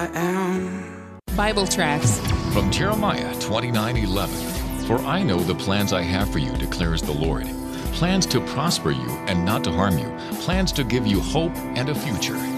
I am. Bible tracts From Jeremiah 29:11. For I know the plans I have for you, declares the Lord. Plans to prosper you and not to harm you. Plans to give you hope and a future.